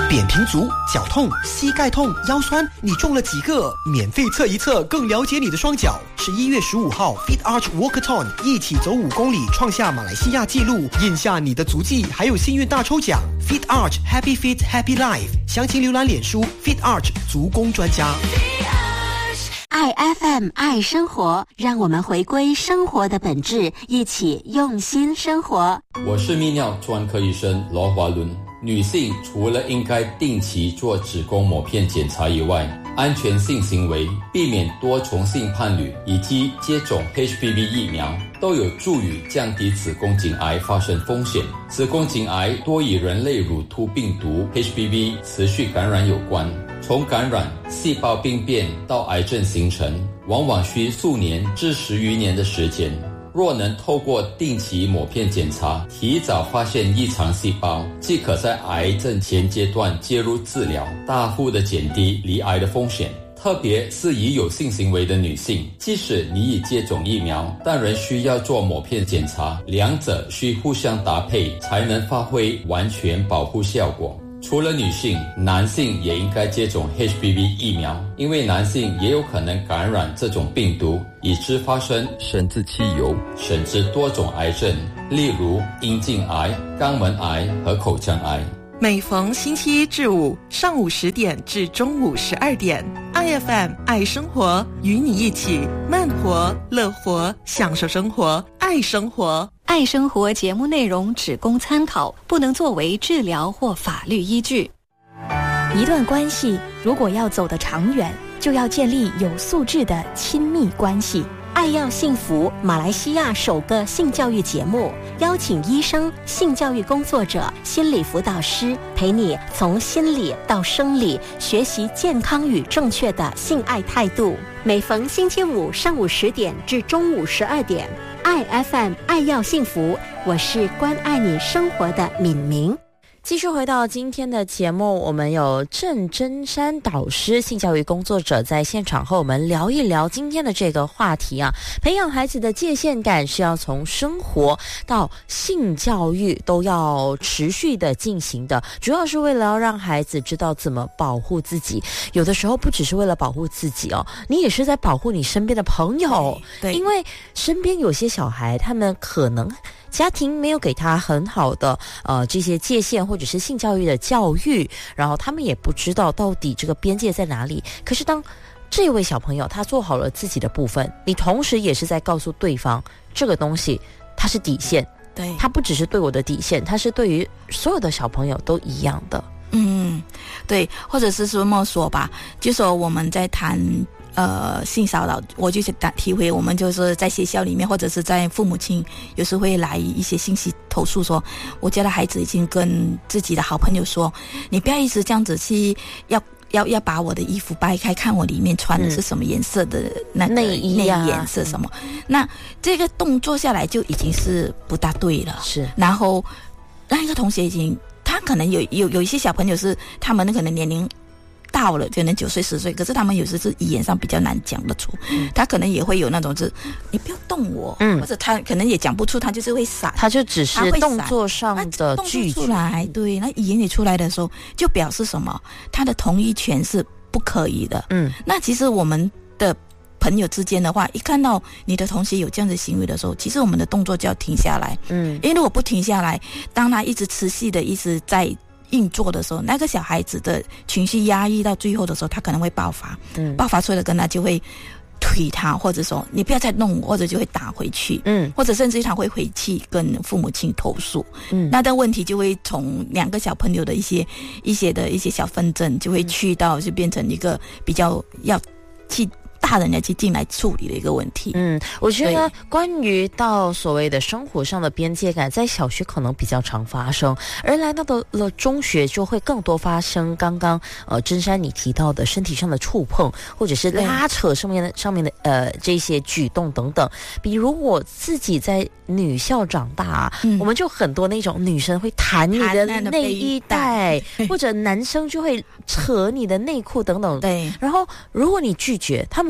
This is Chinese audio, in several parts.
扁平足、脚痛、膝盖痛、腰酸，你中了几个？免费测一测，更了解你的双脚。11月15号 Fit Arch Walkathon 一起走5公里，创下马来西亚纪录，印下你的足迹，还有幸运大抽奖。Fit Arch Happy Fit Happy Life， 详情浏览脸书 Fit Arch 足工专家。 爱 FM 爱生活，让我们回归生活的本质，一起用心生活。 我是泌尿专科医生罗华伦。女性除了应该定期做子宫抹片检查以外，安全性行为、避免多重性伴侣以及接种 HPV 疫苗都有助于降低子宫颈癌发生风险。子宫颈癌多与人类乳突病毒 HPV 持续感染有关，从感染、细胞病变到癌症形成，往往需数年至10余年的时间。若能透过定期抹片检查，提早发现异常细胞，即可在癌症前阶段介入治疗，大幅地减低罹癌的风险。特别是已有性行为的女性，即使你已接种疫苗，但仍需要做抹片检查，两者需互相搭配，才能发挥完全保护效果。除了女性，男性也应该接种 HPV 疫苗，因为男性也有可能感染这种病毒，以致发生生殖器疣甚至多种癌症，例如阴茎癌、肛门癌和口腔癌。 每逢星期1至5上午10点至中午12点，IFM 爱生活，与你一起慢活、乐活，享受生活，爱生活。 爱生活节目内容只供参考，不能作为治疗或法律依据。一段关系如果要走得长远，就要建立有素质的亲密关系。 爱要幸福，马来西亚首个性教育节目，邀请医生、性教育工作者、心理辅导师，陪你从心理到生理，学习健康与正确的性爱态度。每逢星期5上午10点至中午12点，爱 FM 爱要幸福，我是关爱你生活的敏明。 继续回到今天的节目，我们有郑真山导师、性教育工作者在现场和我们聊一聊今天的这个话题啊。培养孩子的界限感是要从生活到性教育都要持续的进行的，主要是为了要让孩子知道怎么保护自己。有的时候不只是为了保护自己哦，你也是在保护你身边的朋友。对，因为身边有些小孩，他们可能家庭没有给他很好的这些界限或者是性教育的教育，然后他们也不知道到底这个边界在哪里。可是当这位小朋友他做好了自己的部分，你同时也是在告诉对方这个东西它是底线，对，它不只是对我的底线，它是对于所有的小朋友都一样的。 对，或者是这么说吧，就说我们在谈性骚扰，我就是体会，我们就是在学校里面或者是在父母亲有时会来一些信息投诉说，我家的孩子已经跟自己的好朋友说，你不要一直这样子去要把我的衣服掰开看我里面穿的是什么颜色的那个内衣颜色什么，那这个动作下来就已经是不大对了。是，然后那一个同学已经，他可能有一些小朋友是他们可能年龄到了，可能9岁10岁，可是他们有时是语言上比较难讲得出，他可能也会有那种是你不要动我，或者他可能也讲不出，他就是会闪，他就只是动作上的拒绝出来。对，那语言也出来的时候，就表示什么？他的同意权是不可以的。那其实我们的朋友之间的话，一看到你的同学有这样的行为的时候，其实我们的动作就要停下来。因为如果不停下来，当他一直持续的一直在运作的时候，那个小孩子的情绪压抑到最后的时候，他可能会爆发。爆发出来的跟他就会推他，或者说你不要再弄我，或者就会打回去。或者甚至他会回去跟父母亲投诉。那的问题就会从两个小朋友的一些小纷争，就会去到就变成一个比较要去大人要去进来处理的一个问题。 我觉得关于到所谓的生活上的边界感，在小学可能比较常发生，而来到了中学就会更多发生刚刚真山你提到的身体上的触碰，或者是拉扯上面的这些举动等等。比如我自己在女校长大我们就很多那种女生会弹你的内衣带，或者男生就会扯你的内裤等等。对，然后如果你拒绝，他们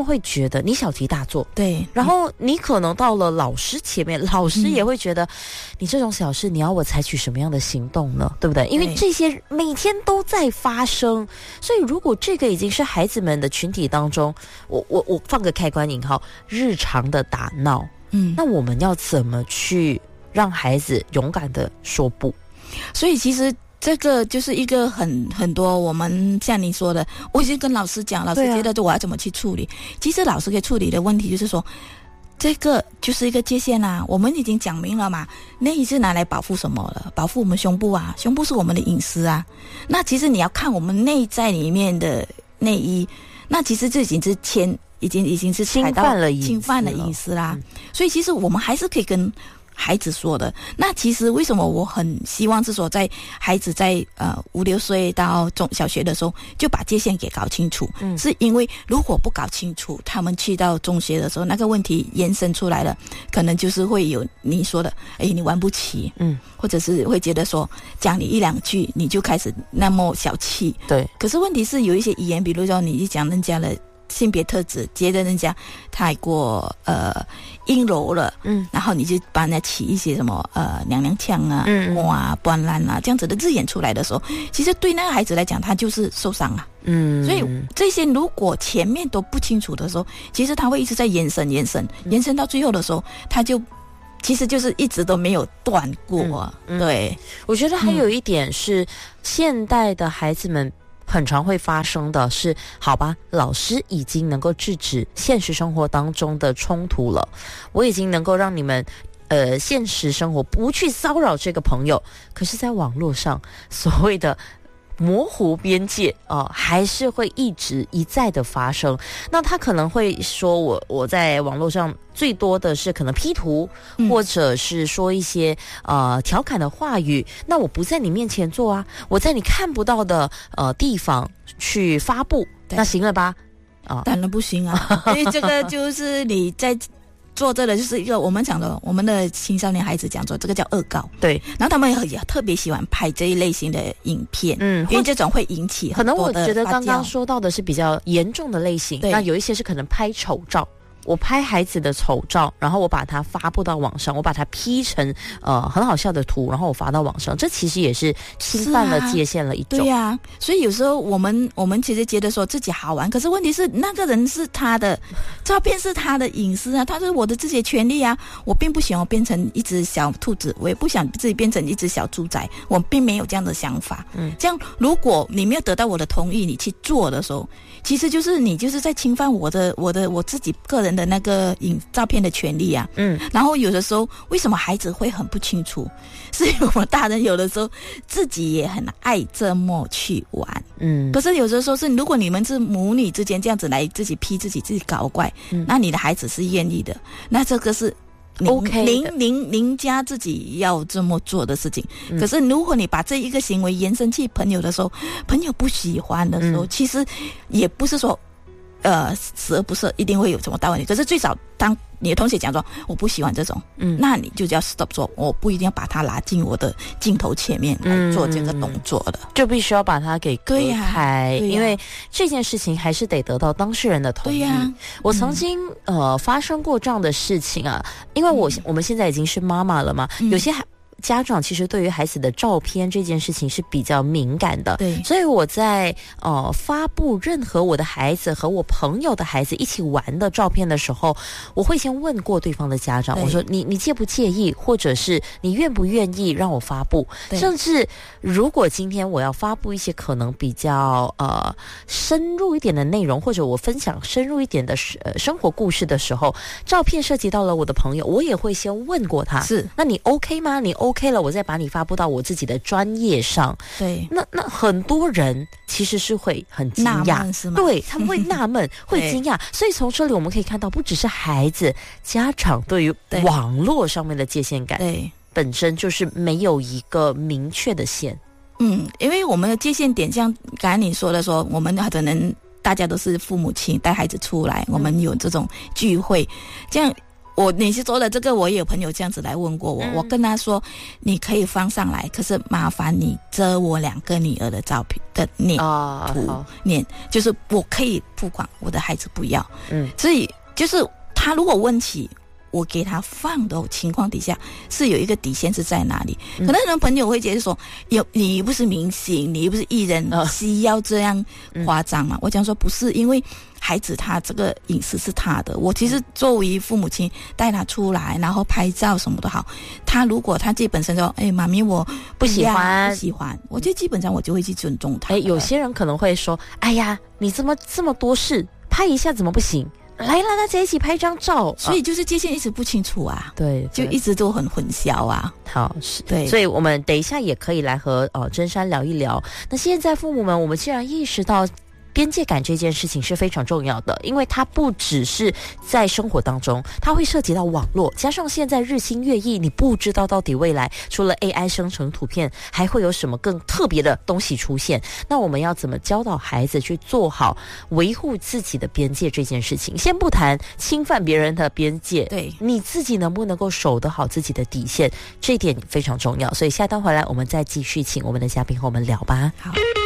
会觉得你小题大做， 对， 然后你可能到了老师前面，老师也会觉得你这种小事你要我采取什么样的行动呢？对不对？因为这些每天都在发生，所以如果这个已经是孩子们的群体当中，我放个开关引号，日常的打闹，那我们要怎么去让孩子勇敢的说不？ 所以其实这个就是一个很多我们像你说的，我已经跟老师讲，老师觉得我要怎么去处理。其实老师可以处理的问题就是说，这个就是一个界限啊，我们已经讲明了嘛，内衣是拿来保护什么了？保护我们胸部啊，胸部是我们的隐私啊。那其实你要看我们内在里面的内衣，那其实这已经是已经是侵犯了隐私啦。所以其实我们还是可以跟孩子说的。那其实为什么我很希望是说，在孩子在5-6岁到小学的时候就把界限给搞清楚，是因为如果不搞清楚，他们去到中学的时候，那个问题延伸出来了，可能就是会有你说的，你玩不起，或者是会觉得说讲你1-2句你就开始那么小气，对。可是问题是有一些语言，比如说你讲人家的性别特质，觉得人家太过阴柔了，然后你就帮人家起一些什么娘娘腔啊、哇、斑斓啊这样子的字眼出来的时候，其实对那个孩子来讲，他就是受伤啊。所以这些如果前面都不清楚的时候，其实他会一直在延伸到最后的时候，他就其实就是一直都没有断过。对， 我觉得还有一点是，现代的孩子们很常会发生的是，好吧，老师已经能够制止现实生活当中的冲突了，我已经能够让你们现实生活不去骚扰这个朋友，可是在网络上所谓的模糊边界还是会一直一再的发生。那他可能会说我在网络上最多的是可能 P 图，或者是说一些调侃的话语，那我不在你面前做啊，我在你看不到的地方去发布，那行了吧？ 当然不行啊。所以这个就是你在做这个就是一个我们讲的，我们的青少年孩子讲说这个叫恶搞，对。然后他们也特别喜欢拍这一类型的影片，因为这种会引起很多的可能我觉得刚刚说到的是比较严重的类型，那有一些是可能拍丑照。我拍孩子的丑照，然后我把它发布到网上，我把它 P 成很好笑的图，然后我发到网上，这其实也是侵犯了界限了一种。 对啊，所以有时候我们其实觉得说自己好玩，可是问题是那个人是他的照片，是他的隐私啊，他是我的自己的权利啊。我并不想要变成一只小兔子，我也不想自己变成一只小猪仔，我并没有这样的想法。这样如果你没有得到我的同意，你去做的时候，其实就是你就是在侵犯我自己个人的那个照片的权利啊。然后有的时候为什么孩子会很不清楚，是因为我们大人有的时候自己也很爱这么去玩。可是有的时候是如果你们是母女之间这样子来自己批自己搞怪，那你的孩子是愿意的，那这个是OK 您家自己要这么做的事情。可是如果你把这一个行为延伸去朋友的时候，朋友不喜欢的时候，其实也不是说死而不赦一定会有什么大问题。可是最少当你的同学讲说我不喜欢这种，那你就叫 stop， 说我不一定要把它拉进我的镜头前面来做这个动作的， 就必须要把它给隔开，因为这件事情还是得得到当事人的同意。我曾经发生过这样的事情啊，因为我们现在已经是妈妈了嘛，有些家长其实对于孩子的照片这件事情是比较敏感的，对，所以我在发布任何我的孩子和我朋友的孩子一起玩的照片的时候，我会先问过对方的家长，我说你介不介意，或者是你愿不愿意让我发布？甚至如果今天我要发布一些可能比较深入一点的内容，或者我分享深入一点的生活故事的时候，照片涉及到了我的朋友，我也会先问过他，是那你 OK 吗？你 OK 了，我再把你发布到我自己的专业上。对，那很多人其实是会很惊讶，是吗？对，他们会纳闷，会惊讶。所以从这里我们可以看到，不只是孩子，家长对于网络上面的界限感，对，本身就是没有一个明确的线。 因为我们的界限点，像刚才你说的说，我们可能大家都是父母亲带孩子出来，我们有这种聚会，这样。你是说的这个，我也有朋友这样子来问过我，我跟他说你可以放上来，可是麻烦你遮我2个女儿的照片的念念，就是我可以不管我的孩子不要，所以就是他如果问起，我给他放的情况底下是有一个底线是在哪里。可能很多朋友会觉得说，你又不是明星，你又不是艺人，需要这样夸张嘛？我讲说不是，因为孩子他这个隐私是他的。我其实作为父母亲带他出来，然后拍照什么都好，他如果他自己本身说，妈咪我不喜欢，我就基本上我就会去尊重他。 有些人可能会说，哎呀，你这么多事，拍一下怎么不行？来大家一起拍张照， 所以就是界限一直不清楚啊， 对， 就一直都很混淆啊。 好，是对， 所以我们等一下也可以来和真山聊一聊。那现在父母们，我们既然意识到边界感这件事情是非常重要的，因为它不只是在生活当中，它会涉及到网络，加上现在日新月异，你不知道到底未来除了 AI 生成图片还会有什么更特别的东西出现。那我们要怎么教导孩子去做好维护自己的边界这件事情？先不谈侵犯别人的边界， 对， 你自己能不能够守得好自己的底线，这一点非常重要。所以下段回来我们再继续请我们的嘉宾和我们聊吧。 好。